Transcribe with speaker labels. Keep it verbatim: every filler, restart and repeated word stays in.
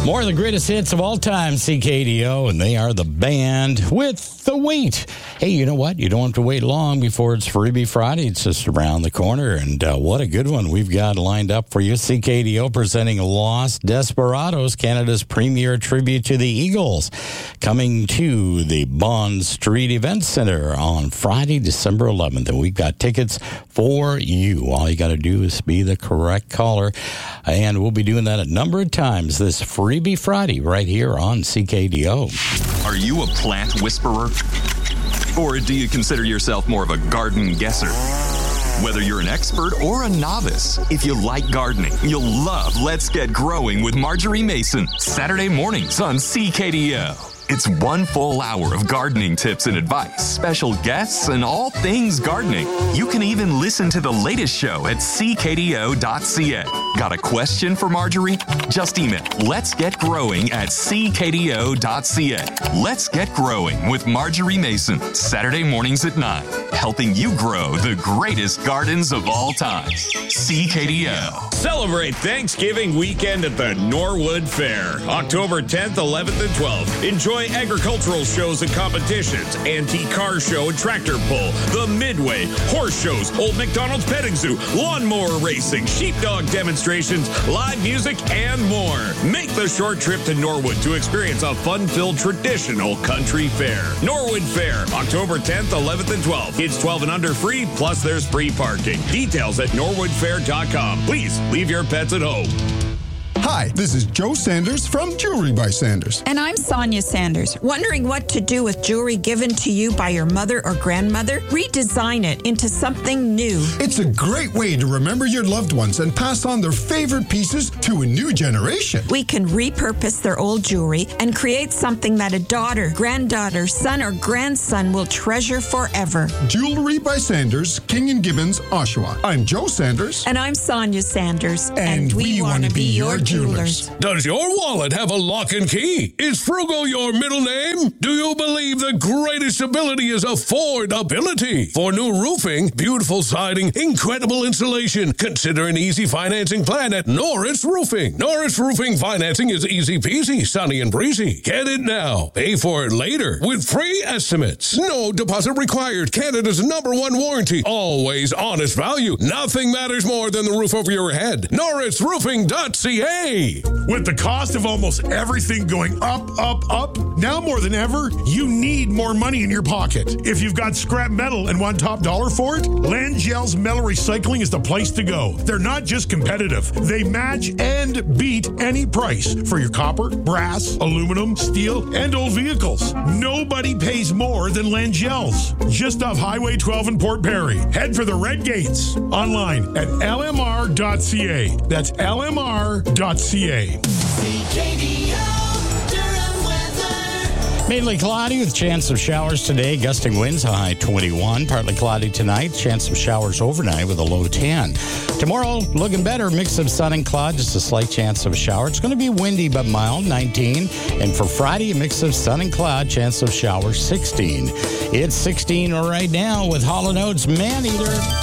Speaker 1: More of the greatest hits of all time, C K D O, and they are the band with the wait. Hey, you know what? You don't have to wait long before it's Freebie Friday. It's just around the corner, and uh, what a good one we've got lined up for you. C K D O presenting Lost Desperados, Canada's premier tribute to the Eagles, coming to the Bond Street Event Center on Friday, December eleventh, and we've got tickets for you. All you got to do is be the correct caller, and we'll be doing that a number of times this Freebie Friday right here on C K D O.
Speaker 2: Are you a plant whisperer? Or do you consider yourself more of a garden guesser? Whether you're an expert or a novice, if you like gardening, you'll love Let's Get Growing with Marjorie Mason, Saturday mornings on C K D O. It's one full hour of gardening tips and advice, special guests, and all things gardening. You can even listen to the latest show at c k d o dot c a. Got a question for Marjorie? Just email Let's Get Growing at c k d o dot c a. Let's Get Growing with Marjorie Mason, Saturday mornings at nine, helping you grow the greatest gardens of all time. C K D O.
Speaker 3: Celebrate Thanksgiving weekend at the Norwood Fair, October tenth, eleventh, and twelfth. Enjoy agricultural shows and competitions, antique car show and tractor pull, the Midway, horse shows, Old McDonald's Petting Zoo, lawnmower racing, sheepdog demonstrations, live music, and more. Make the short trip to Norwood to experience a fun-filled traditional country fair. Norwood Fair, October tenth, eleventh, and twelfth. Kids twelve and under free, plus there's free parking. Details at norwood fair dot com. Please leave your pets at home.
Speaker 4: Hi, this is Joe Sanders from Jewelry by Sanders.
Speaker 5: And I'm Sonia Sanders. Wondering what to do with jewelry given to you by your mother or grandmother? Redesign it into something new.
Speaker 4: It's a great way to remember your loved ones and pass on their favorite pieces to a new generation.
Speaker 5: We can repurpose their old jewelry and create something that a daughter, granddaughter, son, or grandson will treasure forever.
Speaker 4: Jewelry by Sanders, King and Gibbons, Oshawa. I'm Joe Sanders.
Speaker 5: And I'm Sonia Sanders.
Speaker 4: And, and we, we want to be your jewelers. Jewelers.
Speaker 6: Does your wallet have a lock and key? Is Frugal your middle name? Do you believe the greatest ability is affordability? For new roofing, beautiful siding, incredible insulation, consider an easy financing plan at Norris Roofing. Norris Roofing financing is easy peasy, sunny and breezy. Get it now. Pay for it later with free estimates. No deposit required. Canada's number one warranty. Always honest value. Nothing matters more than the roof over your head. norris roofing dot c a.
Speaker 7: With the cost of almost everything going up, up, up, now more than ever, you need more money in your pocket. If you've got scrap metal and want top dollar for it, Langell's Metal Recycling is the place to go. They're not just competitive. They match and beat any price for your copper, brass, aluminum, steel, and old vehicles. Nobody pays more than Langell's. Just off Highway twelve in Port Perry. Head for the Red Gates. Online at l m r dot c a. That's l m r dot c a.
Speaker 1: Mainly cloudy with chance of showers today. Gusting winds, high twenty-one. Partly cloudy tonight. Chance of showers overnight with a low ten. Tomorrow, looking better. Mix of sun and cloud. Just a slight chance of a shower. It's going to be windy but mild, nineteen. And for Friday, a mix of sun and cloud. Chance of showers, sixteen. It's sixteen right now with Hall and Oates Man Eater.